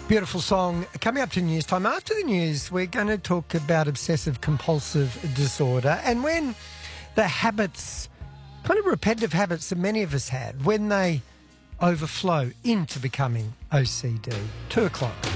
Beautiful song. Coming up to news time. After the news, we're going to talk about obsessive compulsive disorder and when the habits, kind of repetitive habits that many of us have, when they overflow into becoming OCD. 2 o'clock.